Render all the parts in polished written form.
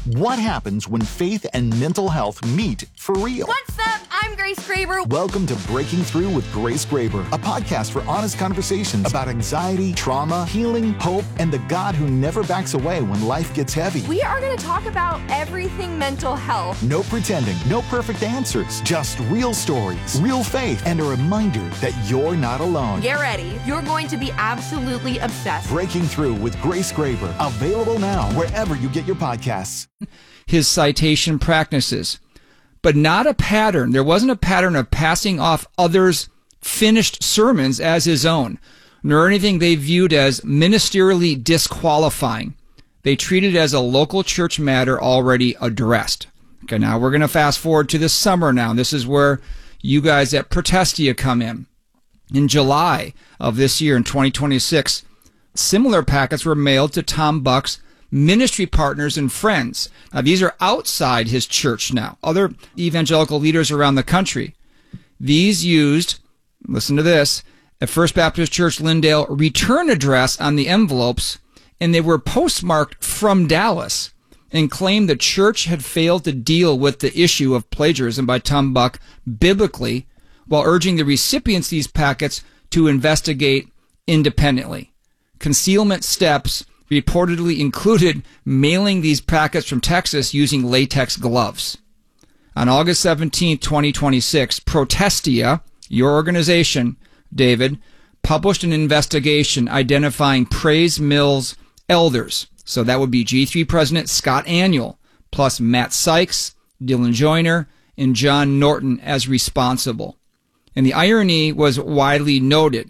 What happens when faith and mental health meet for real? What's up? I'm Grace Graber. Welcome to Breaking Through with Grace Graber, a podcast for honest conversations about anxiety, trauma, healing, hope, and the God who never backs away when life gets heavy. We are going to talk about everything mental health. No pretending, no perfect answers, just real stories, real faith, and a reminder that you're not alone. Get ready. You're going to be absolutely obsessed. Breaking Through with Grace Graber, available now wherever you get your podcasts. His citation practices, but not a pattern. There wasn't a pattern of passing off others' finished sermons as his own, nor anything they viewed as ministerially disqualifying. They treated it as a local church matter already addressed. Okay, now we're going to fast forward to the summer now. This is where you guys at Protestia come in. In July of this year, in 2026, similar packets were mailed to Tom Buck's ministry partners and friends. Now, these are outside his church now, other evangelical leaders around the country. These used, listen to this, a First Baptist Church Lindale return address on the envelopes, and they were postmarked from Dallas and claimed the church had failed to deal with the issue of plagiarism by Tom Buck biblically, while urging the recipients of these packets to investigate independently. Concealment steps reportedly included mailing these packets from Texas using latex gloves. On August 17, 2026, Protestia, your organization, David, published an investigation identifying Praise Mills elders. So that would be G3 President Scott Aniol, plus Matt Sykes, Dylan Joyner, and John Norton as responsible. And the irony was widely noted.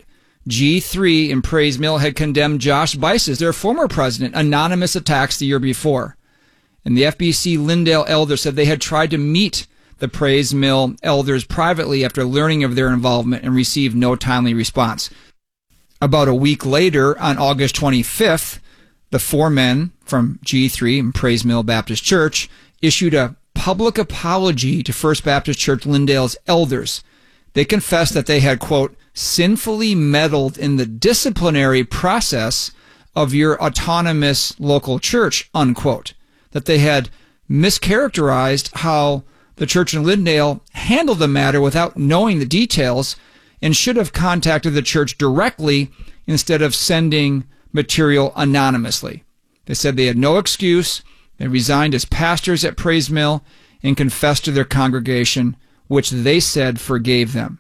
G3 and Praise Mill had condemned Josh Buice, their former president, anonymous attacks the year before. And the FBC Lindale elders said they had tried to meet the Praise Mill elders privately after learning of their involvement and received no timely response. About a week later, on August 25th, the four men from G3 and Praise Mill Baptist Church issued a public apology to First Baptist Church Lindale's elders. They confessed that they had, quote, sinfully meddled in the disciplinary process of your autonomous local church, unquote. That they had mischaracterized how the church in Lindale handled the matter without knowing the details and should have contacted the church directly instead of sending material anonymously. They said they had no excuse. They resigned as pastors at Praise Mill and confessed to their congregation, which they said forgave them.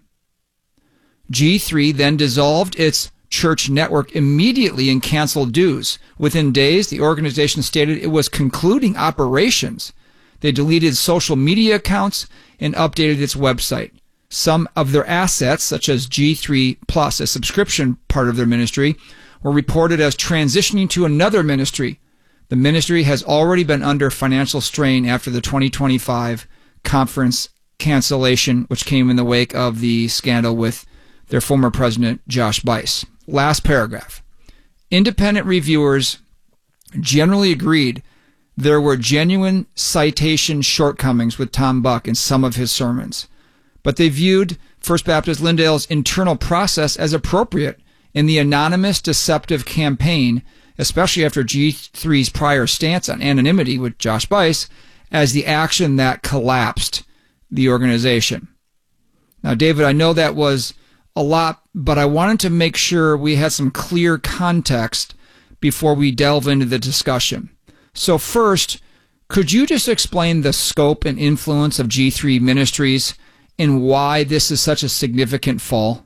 G3 then dissolved its church network immediately and canceled dues. Within days, the organization stated it was concluding operations. They deleted social media accounts and updated its website. Some of their assets, such as G3 Plus, a subscription part of their ministry, were reported as transitioning to another ministry. The ministry has already been under financial strain after the 2025 conference cancellation, which came in the wake of the scandal with their former president, Josh Buice. Last paragraph. Independent reviewers generally agreed there were genuine citation shortcomings with Tom Buck in some of his sermons, but they viewed First Baptist Lindale's internal process as appropriate in the anonymous deceptive campaign, especially after G3's prior stance on anonymity with Josh Buice, as the action that collapsed the organization. Now, David, I know that was a lot, but I wanted to make sure we had some clear context before we delve into the discussion. So first, could you just explain the scope and influence of G3 Ministries and why this is such a significant fall?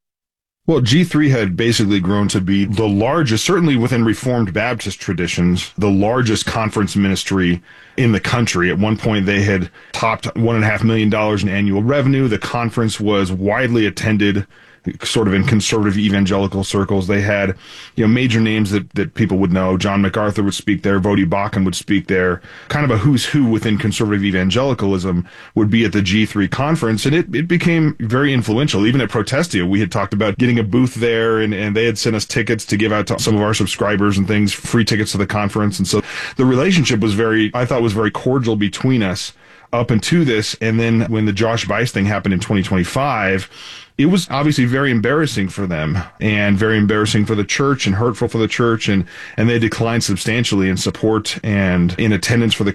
Well, G3 had basically grown to be the largest, certainly within Reformed Baptist traditions, the largest conference ministry in the country. At one point, they had topped $1.5 million in annual revenue. The conference was widely attended, sort of in conservative evangelical circles. They had, major names that people would know. John MacArthur would speak there. Vodi Bakan would speak there. Kind of a who's who within conservative evangelicalism would be at the G3 conference. And it became very influential. Even at Protestia, we had talked about getting a booth there, and they had sent us tickets to give out to some of our subscribers and things, free tickets to the conference. And so the relationship was very cordial between us up into this. And then when the Josh Buice thing happened in 2025, it was obviously very embarrassing for them and very embarrassing for the church and hurtful for the church. And they declined substantially in support and in attendance for the